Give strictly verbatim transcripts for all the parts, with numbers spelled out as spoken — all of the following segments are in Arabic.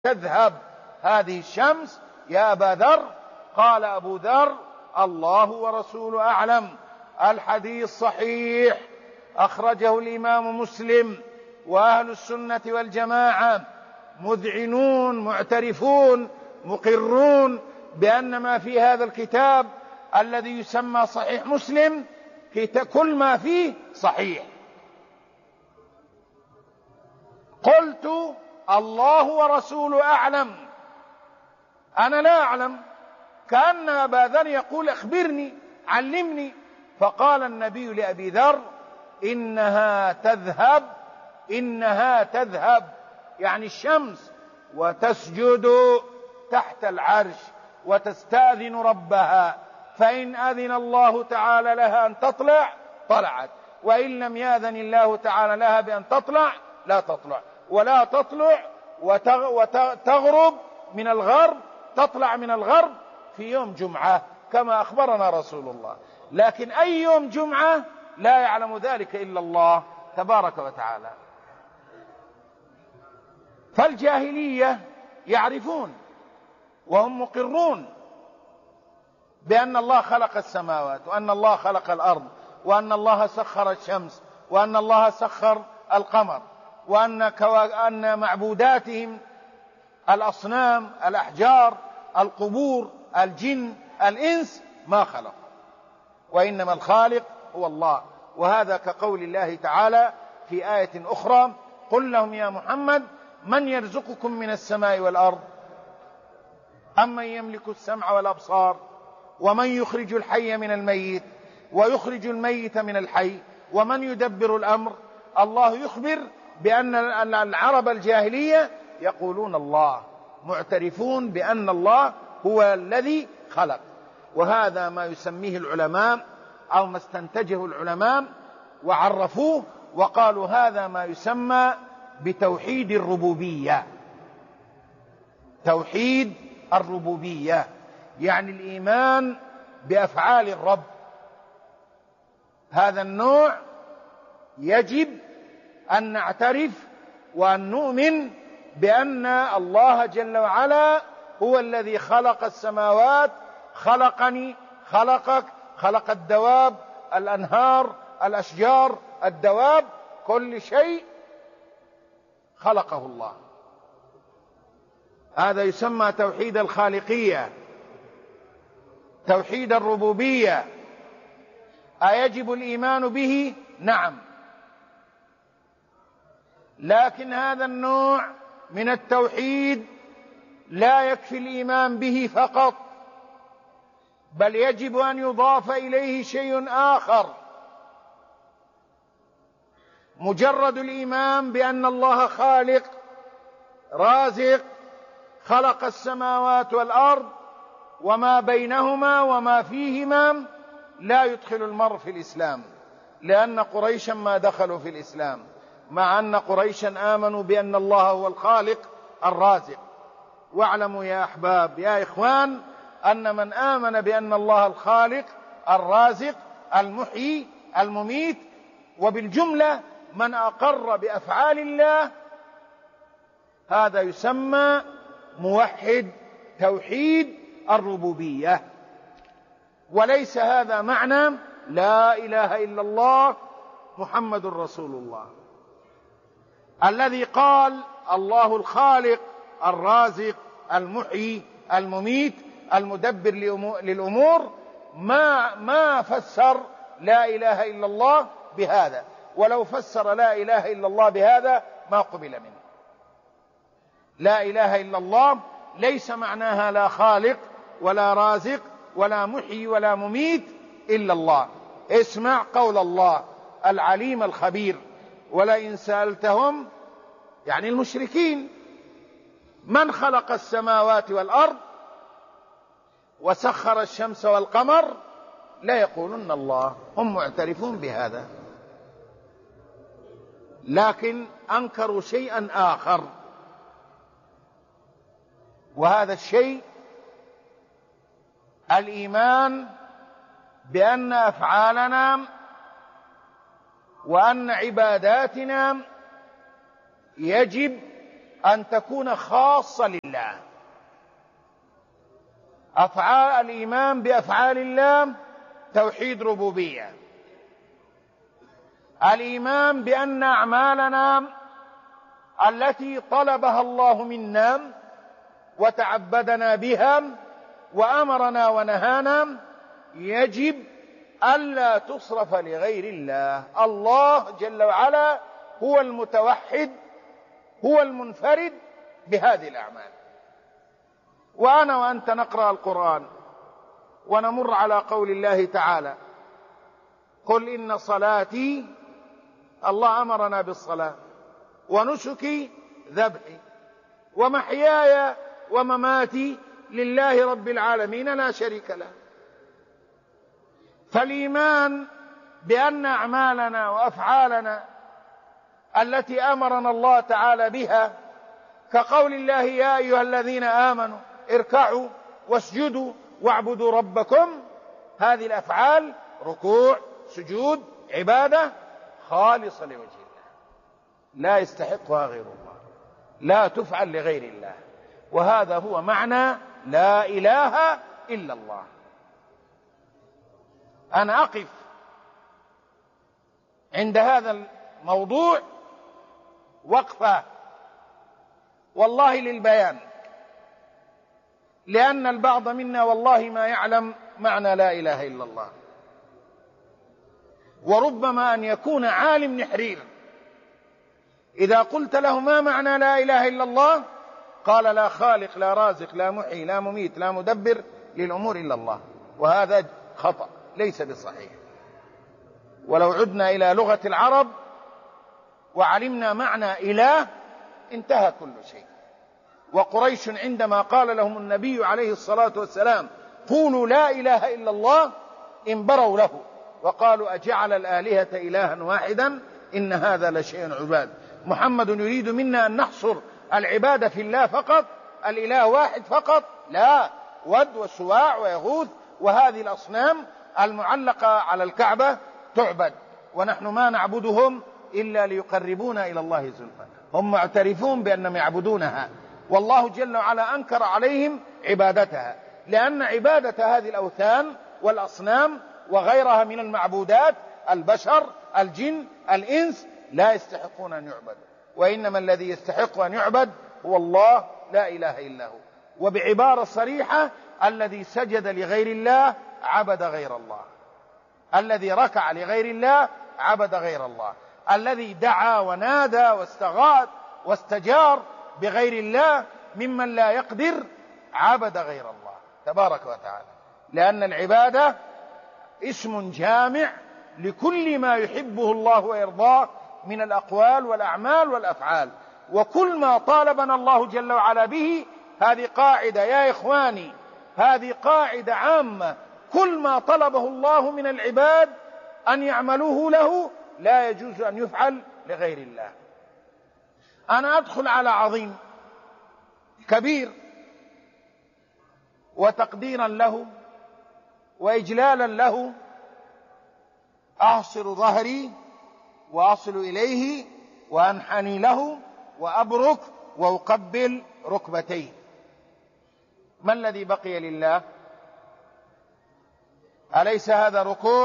تذهب هذه الشمس يا أبا ذر؟ قال أبو ذر: الله ورسوله أعلم. الحديث صحيح، أخرجه الإمام مسلم، وأهل السنة والجماعة مذعنون معترفون مقرون بأن ما في هذا الكتاب الذي يسمى صحيح مسلم كل ما فيه صحيح. قلت: الله ورسوله أعلم، أنا لا أعلم. كأن أبا ذر يقول: أخبرني، علمني. فقال النبي لأبي ذر: إنها تذهب، إنها تذهب يعني الشمس، وتسجد تحت العرش وتستأذن ربها، فإن أذن الله تعالى لها أن تطلع طلعت، وإن لم يأذن الله تعالى لها بأن تطلع لا تطلع، ولا تطلع وتغرب من الغرب، تطلع من الغرب في يوم جمعة كما أخبرنا رسول الله. لكن أي يوم جمعة لا يعلم ذلك إلا الله تبارك وتعالى. فالجاهلية يعرفون وهم مقرون بأن الله خلق السماوات، وأن الله خلق الأرض، وأن الله سخر الشمس، وأن الله سخر القمر، وأن أن معبوداتهم الأصنام، الأحجار، القبور، الجن، الإنس ما خلق، وإنما الخالق هو الله. وهذا كقول الله تعالى في آية أخرى: قل لهم يا محمد من يرزقكم من السماء والأرض أمن يملك السمع والأبصار ومن يخرج الحي من الميت ويخرج الميت من الحي ومن يدبر الأمر. الله يخبر بأن العرب الجاهلية يقولون الله، معترفون بأن الله هو الذي خلق. وهذا ما يسميه العلماء أو ما استنتجه العلماء وعرفوه وقالوا هذا ما يسمى بتوحيد الربوبية. توحيد الربوبية يعني الإيمان بأفعال الرب. هذا النوع يجب أن نعترف وأن نؤمن بأن الله جل وعلا هو الذي خلق السماوات، خلقني، خلقك، خلق الدواب، الأنهار، الأشجار، الدواب، كل شيء خلقه الله. هذا يسمى توحيد الخالقية، توحيد الربوبية. أيجب الإيمان به؟ نعم. لكن هذا النوع من التوحيد لا يكفي الإيمان به فقط، بل يجب أن يضاف إليه شيء آخر. مجرد الإيمان بأن الله خالق رازق خلق السماوات والأرض وما بينهما وما فيهما لا يدخل المرء في الإسلام، لأن قريشا ما دخلوا في الإسلام، مع أن قريشا آمنوا بأن الله هو الخالق الرازق. واعلموا يا أحباب يا إخوان أن من آمن بأن الله الخالق الرازق المحيي المميت، وبالجملة من أقر بأفعال الله، هذا يسمى موحد توحيد الربوبية. وليس هذا معنى لا إله إلا الله محمد رسول الله. الذي قال الله الخالق الرازق المحيي المميت المدبر للأمور ما ما فسر لا إله إلا الله بهذا، ولو فسر لا إله إلا الله بهذا ما قبل منه. لا إله إلا الله ليس معناها لا خالق ولا رازق ولا محيي ولا مميت إلا الله. اسمع قول الله العليم الخبير: ولئن سألتهم يعني المشركين من خلق السماوات والأرض وسخر الشمس والقمر لا يقولون الله. هم معترفون بهذا، لكن أنكروا شيئا آخر، وهذا الشيء الإيمان بأن أفعالنا وأن عباداتنا يجب أن تكون خاصة لله. أفعال الإيمان بأفعال الله توحيد ربوبية. الإيمان بأن أعمالنا التي طلبها الله منا وتعبدنا بها وأمرنا ونهانا يجب ألا تصرف لغير الله. الله جل وعلا هو المتوحد، هو المنفرد بهذه الأعمال. وأنا وأنت نقرأ القرآن ونمر على قول الله تعالى: قل إن صلاتي، الله أمرنا بالصلاة، ونسكي ذبحي ومحياي ومماتي لله رب العالمين لا شريك له. فالإيمان بأن أعمالنا وأفعالنا التي أمرنا الله تعالى بها، كقول الله: يا أيها الذين آمنوا اركعوا واسجدوا واعبدوا ربكم، هذه الأفعال ركوع سجود عبادة خالصة لوجه الله، لا يستحقها غير الله، لا تفعل لغير الله. وهذا هو معنى لا إله إلا الله. أنا أقف عند هذا الموضوع وقفة والله للبيان، لأن البعض منا والله ما يعلم معنى لا إله إلا الله، وربما أن يكون عالم نحرير إذا قلت له ما معنى لا إله إلا الله قال: لا خالق لا رازق لا محيي لا مميت لا مدبر للأمور إلا الله. وهذا خطأ ليس بصحيح. ولو عدنا إلى لغة العرب وعلمنا معنى إله انتهى كل شيء. وقريش عندما قال لهم النبي عليه الصلاة والسلام: قولوا لا إله إلا الله، انبروا له وقالوا: أجعل الآلهة إلها واحدا إن هذا لشيء عباد. محمد يريد منا أن نحصر العبادة في الله فقط، الإله واحد فقط؟ لا، ود وسواع ويغوث وهذه الأصنام المعلقة على الكعبة تعبد، ونحن ما نعبدهم إلا ليقربونا إلى الله زلفى. هم معترفون بأنهم يعبدونها، والله جل وعلا أنكر عليهم عبادتها، لأن عبادة هذه الأوثان والأصنام وغيرها من المعبودات، البشر الجن الإنس، لا يستحقون أن يعبدوا، وإنما الذي يستحق أن يعبد هو الله لا إله إلا هو. وبعبارة صريحة: الذي سجد لغير الله عبد غير الله، الذي ركع لغير الله عبد غير الله، الذي دعا ونادى واستغاث واستجار بغير الله ممن لا يقدر عبد غير الله تبارك وتعالى. لأن العبادة اسم جامع لكل ما يحبه الله ويرضاه من الأقوال والأعمال والأفعال، وكل ما طالبنا الله جل وعلا به. هذه قاعدة يا إخواني، هذه قاعدة عامة، كل ما طلبه الله من العباد أن يعملوه له لا يجوز أن يفعل لغير الله. أنا أدخل على عظيم كبير وتقديرا له وإجلالا له، أعصر ظهري وأصل إليه وأنحني له وأبرك وأقبل ركبتيه. ما الذي بقي لله؟ أليس هذا ركوع؟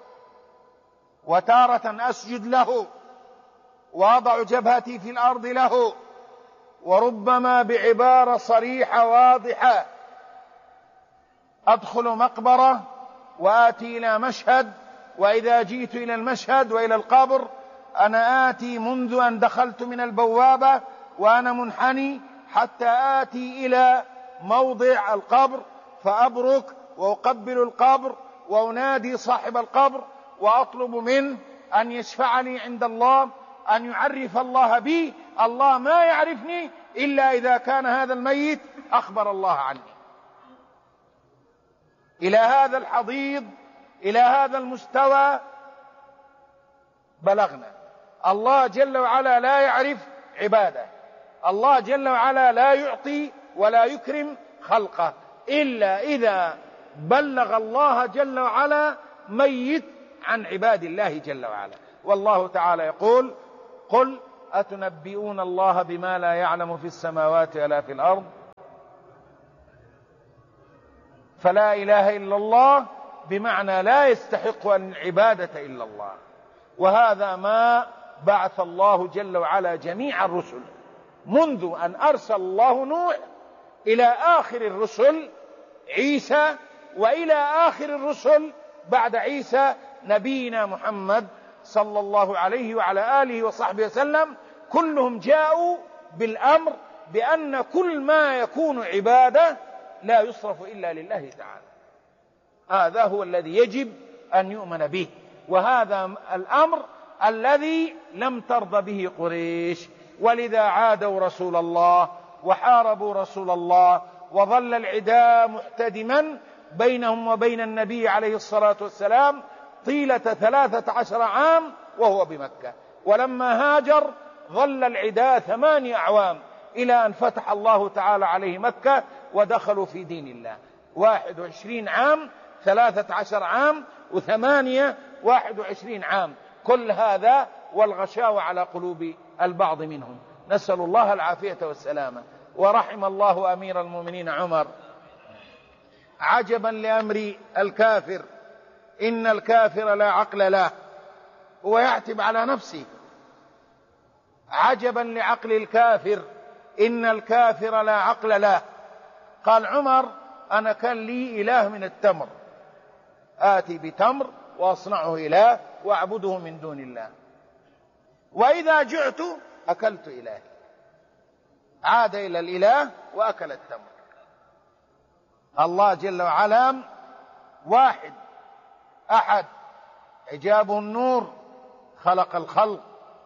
وتارة أسجد له وأضع جبهتي في الأرض له، وربما بعبارة صريحة واضحة أدخل مقبرة وآتي إلى مشهد، وإذا جئت إلى المشهد وإلى القبر أنا آتي منذ أن دخلت من البوابة وأنا منحني حتى آتي إلى موضع القبر فأبرك وأقبل القبر وأنادي صاحب القبر وأطلب منه أن يشفع لي عند الله، أن يعرف الله بي. الله ما يعرفني إلا إذا كان هذا الميت أخبر الله عني. إلى هذا الحضيض، إلى هذا المستوى بلغنا. الله جل وعلا لا يعرف عباده، الله جل وعلا لا يعطي ولا يكرم خلقه إلا إذا بلغ الله جل وعلا ميت عن عباد الله جل وعلا. والله تعالى يقول: قل أتنبئون الله بما لا يعلم في السماوات ولا في الأرض؟ فلا إله إلا الله بمعنى لا يستحق العبادة إلا الله. وهذا ما بعث الله جل وعلا جميع الرسل منذ أن أرسل الله نوح إلى آخر الرسل عيسى، وإلى آخر الرسل بعد عيسى نبينا محمد صلى الله عليه وعلى آله وصحبه وسلم. كلهم جاءوا بالأمر بأن كل ما يكون عبادة لا يصرف إلا لله تعالى. هذا هو الذي يجب أن يؤمن به، وهذا الأمر الذي لم ترضى به قريش، ولذا عادوا رسول الله وحاربوا رسول الله، وظل العداء محتدما بينهم وبين النبي عليه الصلاة والسلام طيلة ثلاثة عشر عام وهو بمكة. ولما هاجر ظل العداء ثمانية أعوام إلى أن فتح الله تعالى عليه مكة ودخلوا في دين الله. واحد وعشرين عام، ثلاثة عشر عام، وثمانية واحد وعشرين عام، كل هذا والغشاوة على قلوب البعض منهم، نسأل الله العافية والسلامة. ورحم الله أمير المؤمنين عمر: عجبا لأمر الكافر، إن الكافر لا عقل له. هو يعتب على نفسه: عجبا لعقل الكافر، إن الكافر لا عقل له. قال عمر: أنا كان لي إله من التمر، آتي بتمر وأصنعه إله وأعبده من دون الله، وإذا جعت أكلت إلهي. عاد إلى الإله وأكل التمر. الله جل وعلا واحد أحد، حجابه النور، خلق الخلق،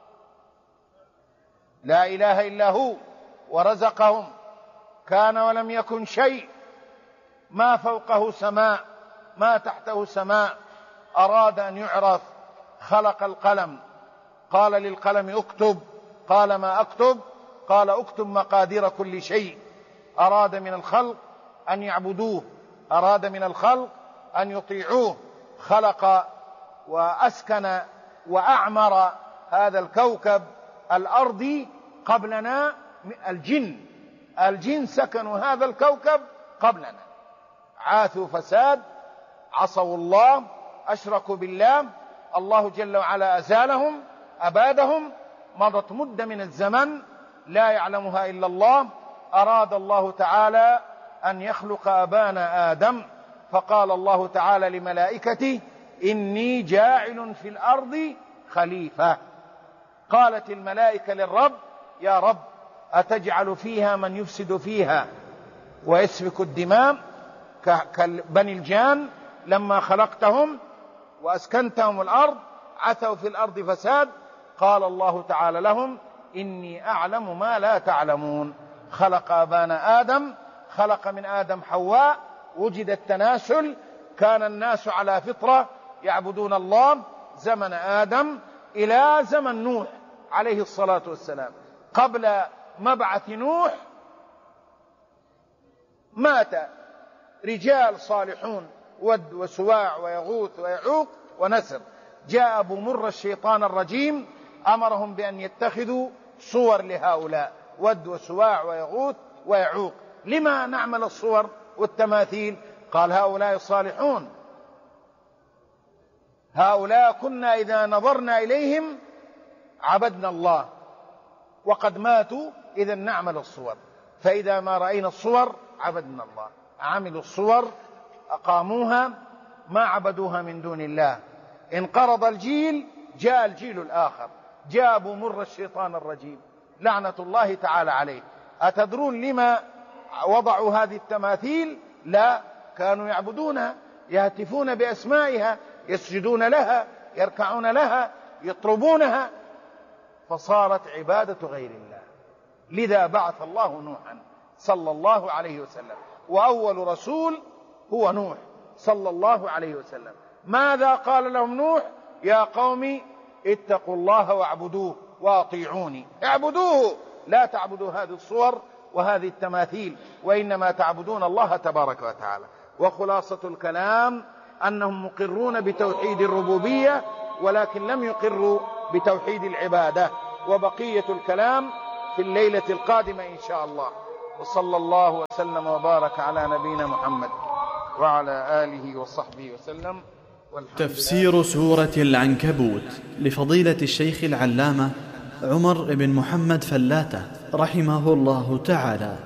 لا إله إلا هو، ورزقهم، كان ولم يكن شيء، ما فوقه سماء ما تحته سماء، أراد أن يعرف، خلق القلم، قال للقلم اكتب، قال ما أكتب؟ قال اكتب مقادير كل شيء. أراد من الخلق أن يعبدوه، أراد من الخلق أن يطيعوه، خلق وأسكن وأعمر هذا الكوكب الأرضي قبلنا. الجن الجن سكنوا هذا الكوكب قبلنا، عاثوا فساد، عصوا الله، أشركوا بالله، الله جل وعلا أزالهم، أبادهم. مضت مدة من الزمن لا يعلمها إلا الله. أراد الله تعالى أن يخلق أبانا آدم، فقال الله تعالى لملائكته: إني جاعل في الأرض خليفة. قالت الملائكة للرب: يا رب، أتجعل فيها من يفسد فيها ويسفك الدماء كبني الجان؟ لما خلقتهم وأسكنتهم الأرض عثوا في الأرض فساد. قال الله تعالى لهم: إني أعلم ما لا تعلمون. خلق أبانا آدم، خلق من آدم حواء، وجد التناسل، كان الناس على فطرة يعبدون الله زمن آدم إلى زمن نوح عليه الصلاة والسلام. قبل مبعث نوح مات رجال صالحون، ود وسواع ويغوث ويعوق ونسر. جاء أبو مر الشيطان الرجيم أمرهم بأن يتخذوا صور لهؤلاء، ود وسواع ويغوث ويعوق. لما نعمل الصور والتماثيل؟ قال: هؤلاء صالحون، هؤلاء كنا إذا نظرنا إليهم عبدنا الله، وقد ماتوا، إذا نعمل الصور، فإذا ما رأينا الصور عبدنا الله. عملوا الصور، أقاموها، ما عبدوها من دون الله. انقرض الجيل، جاء الجيل الآخر، جاء أبو مر الشيطان الرجيم لعنة الله تعالى عليه. أتدرون لما وضعوا هذه التماثيل؟ لا، كانوا يعبدونها، يهتفون بأسمائها، يسجدون لها، يركعون لها، يطلبونها، فصارت عبادة غير الله. لذا بعث الله نوحا صلى الله عليه وسلم، وأول رسول هو نوح صلى الله عليه وسلم. ماذا قال لهم نوح؟ يا قوم اتقوا الله واعبدوه واطيعوني. اعبدوه، لا تعبدوا هذه الصور وهذه التماثيل، وإنما تعبدون الله تبارك وتعالى. وخلاصة الكلام أنهم مقرون بتوحيد الربوبية، ولكن لم يقروا بتوحيد العبادة. وبقية الكلام في الليلة القادمة إن شاء الله. وصلى الله وسلم وبارك على نبينا محمد وعلى آله وصحبه وسلم. تفسير سورة العنكبوت لفضيلة الشيخ العلامة عمر بن محمد فلاتة رحمه الله تعالى.